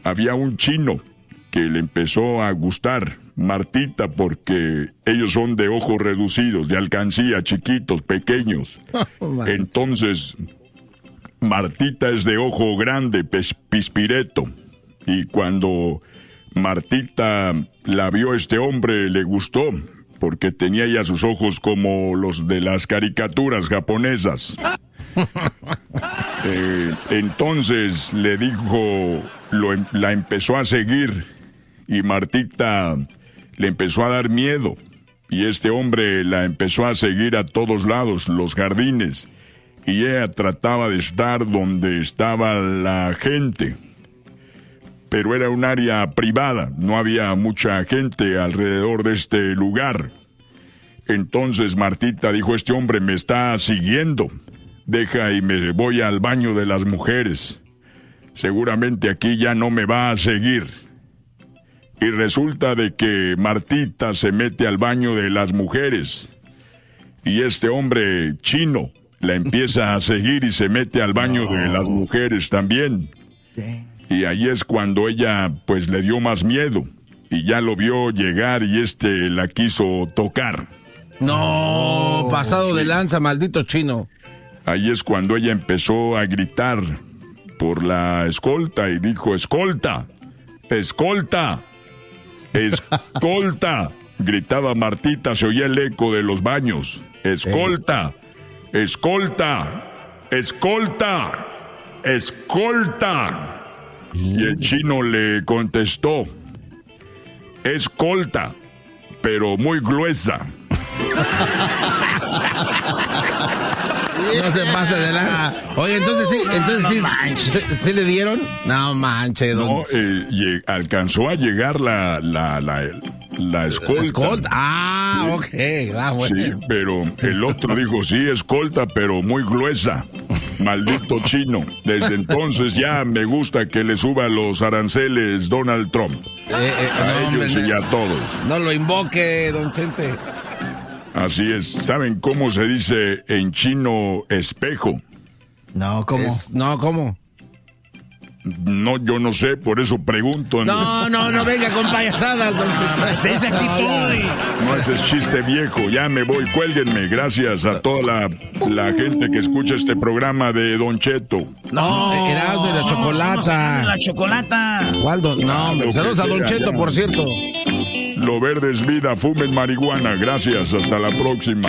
había un chino que le empezó a gustar Martita porque ellos son de ojos reducidos, de alcancía, chiquitos, pequeños. Entonces, Martita es de ojo grande, pispireto. Y cuando Martita la vio este hombre, le gustó, porque tenía ya sus ojos como los de las caricaturas japonesas. Entonces le dijo, la empezó a seguir y Martita le empezó a dar miedo y este hombre la empezó a seguir a todos lados, los jardines, y ella trataba de estar donde estaba la gente, pero era un área privada, no había mucha gente alrededor de este lugar. Entonces Martita dijo, este hombre me está siguiendo, deja y me voy al baño de las mujeres. Seguramente aquí ya no me va a seguir. Y resulta de que Martita se mete al baño de las mujeres. Y este hombre chino la empieza a seguir y se mete al baño de las mujeres también. Y ahí es cuando ella pues le dio más miedo. Y ya lo vio llegar y la quiso tocar. No, pasado de lanza, maldito chino. Ahí es cuando ella empezó a gritar por la escolta y dijo, escolta, escolta, escolta. Gritaba Martita, se oía el eco de los baños. Escolta, escolta, escolta, escolta. Y el chino le contestó, escolta, pero muy gruesa. No se pase de la... Oye, entonces ¿sí le dieron? No manches. No, alcanzó a llegar la escolta. ¿Escolta? Ah, ok. Bueno. Sí, pero el otro dijo, sí, escolta, pero muy gruesa. Maldito chino. Desde entonces ya me gusta que le suba los aranceles Donald Trump. A ellos y a todos. No lo invoque, don Chente. Así es. ¿Saben cómo se dice en chino espejo? No, ¿cómo? ¿Cómo? No, yo no sé, por eso pregunto. No, venga con payasadas, don Chente. Se dice actitud. No, ese es chiste viejo. Ya me voy, cuélguenme. Gracias a toda la gente que escucha este programa de Don Cheto. No, Erasmo y la Chocolata. La Chocolata. Waldo, no, saludos a Don Cheto, por cierto. Lo verde es vida, fumen marihuana. Gracias, hasta la próxima.